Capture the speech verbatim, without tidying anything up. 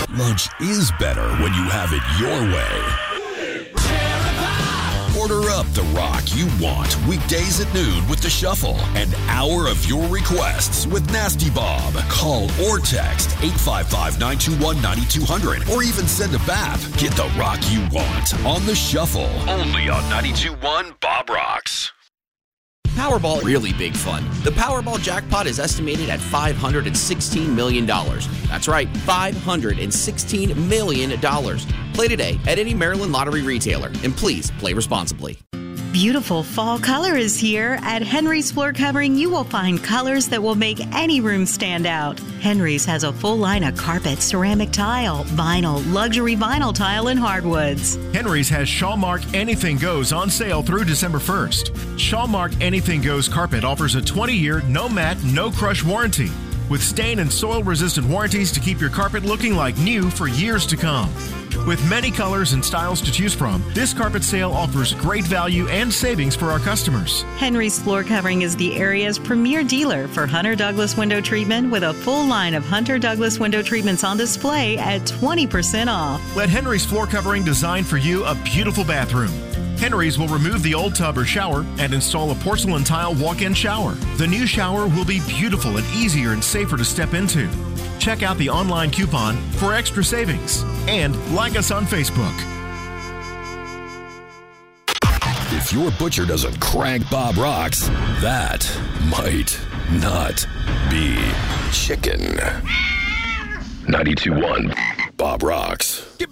Lunch is better when you have it your way. Order up the rock you want weekdays at noon with The Shuffle. An hour of your requests with Nasty Bob. Call or text eight five five, nine two one, nine two zero zero or even send a B A P. Get the rock you want on The Shuffle. Only on ninety-two point one Bob Rocks. Powerball, really big fun. The Powerball jackpot is estimated at five hundred sixteen million dollars. That's right, five hundred sixteen million dollars. Play today at any Maryland lottery retailer, and please play responsibly. Beautiful fall color is here. At Henry's Floor Covering, you will find colors that will make any room stand out. Henry's has a full line of carpet, ceramic tile, vinyl, luxury vinyl tile, and hardwoods. Henry's has Shawmark Anything Goes on sale through December first. Shawmark Anything Goes carpet offers a twenty-year, no mat, no crush warranty, with stain and soil-resistant warranties to keep your carpet looking like new for years to come. With many colors and styles to choose from, this carpet sale offers great value and savings for our customers. Henry's Floor Covering is the area's premier dealer for Hunter Douglas window treatment, with a full line of Hunter Douglas window treatments on display at twenty percent off. Let Henry's Floor Covering design for you a beautiful bathroom. Henry's will remove the old tub or shower and install a porcelain tile walk-in shower. The new shower will be beautiful and easier and safer to step into. Check out the online coupon for extra savings and like us on Facebook. If your butcher doesn't crank Bob Rocks, that might not be chicken. ninety-two point one Bob Rocks.